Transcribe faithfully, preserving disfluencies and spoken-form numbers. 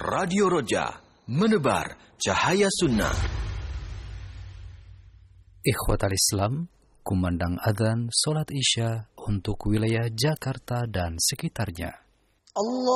Radio Roja, menebar cahaya sunnah. Ikhwatal Islam, kumandang adzan salat Isya untuk wilayah Jakarta dan sekitarnya. Allah